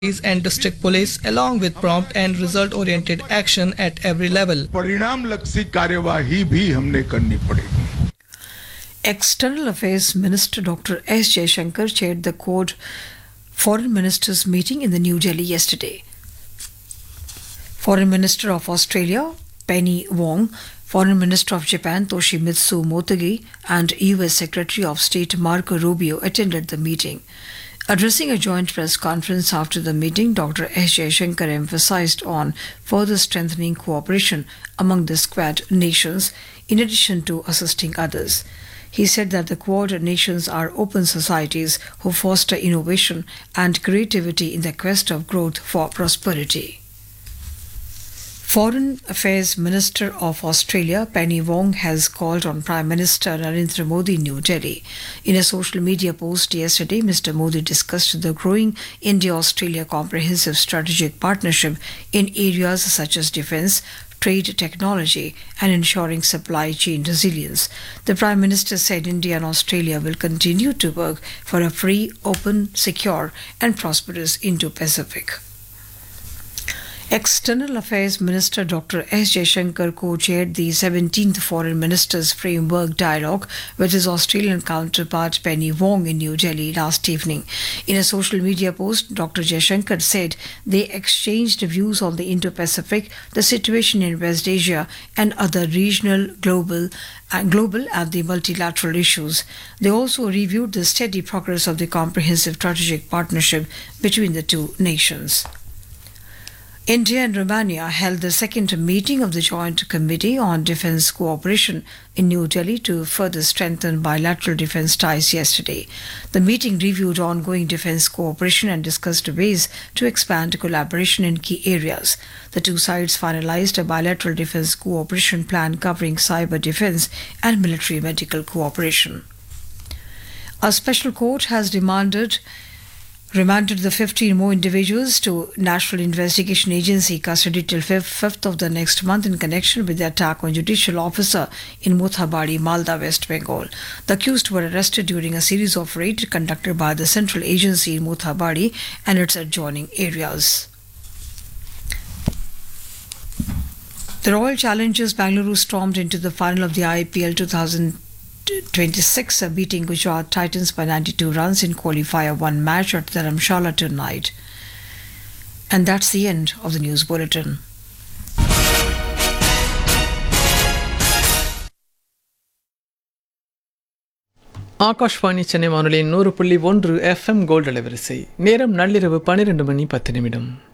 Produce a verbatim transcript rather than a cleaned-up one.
and district police along with prompt and result oriented action at every level. परिणाम लक्षी कार्यवाही भी हमने करनी पड़ेगी. External Affairs Minister Doctor S. Jaishankar chaired the Quad Foreign Ministers meeting in the New Delhi yesterday. Foreign Minister of Australia Penny Wong, Foreign Minister of Japan Toshimitsu Motegi, and U S Secretary of State Marco Rubio attended the meeting. Addressing a joint press conference after the meeting, Doctor S. Jaishankar emphasized on further strengthening cooperation among the Quad nations in addition to assisting others. He said that the Quad nations are open societies who foster innovation and creativity in the quest of growth for prosperity. Foreign Affairs Minister of Australia Penny Wong has called on Prime Minister Narendra Modi in New Delhi. In a social media post yesterday, Mister Modi discussed the growing India-Australia Comprehensive Strategic Partnership in areas such as defence, trade, technology, and ensuring supply chain resilience. The Prime Minister said India and Australia will continue to work for a free, open, secure, and prosperous Indo-Pacific. External Affairs Minister Doctor S. Jaishankar co-chaired the seventeenth Foreign Ministers Framework Dialogue with his Australian counterpart Penny Wong in New Delhi last evening. In a social media post, Doctor Jaishankar said they exchanged views on the Indo-Pacific, the situation in West Asia, and other regional, global, and global and the multilateral issues. They also reviewed the steady progress of the comprehensive strategic partnership between the two nations. India and Romania held the second meeting of the Joint Committee on Defence Cooperation in New Delhi to further strengthen bilateral defence ties yesterday. The meeting reviewed ongoing defence cooperation and discussed ways to expand collaboration in key areas. The two sides finalised a bilateral defence cooperation plan covering cyber defence and military medical cooperation. A special court has demanded remanded the fifteen more individuals to National Investigation Agency custody till fifth of the next month in connection with the attack on judicial officer in Mothabari, Malda, West Bengal. The accused were arrested during a series of raids conducted by the central agency in Mothabari and its adjoining areas. The Royal Challengers Bangalore stormed into the final of the I P L twenty twenty-six, beating Gujarat Titans by ninety-two runs in qualifier one match at Dharamshala tonight. And that's the end of the news bulletin. Akashvani Chennai வானொலியின் நூறு புள்ளி ஒன்று FM gold அலைவரிசை. நேரம் நள்ளிரவு பன்னிரண்டு மணி பத்து நிமிடம்.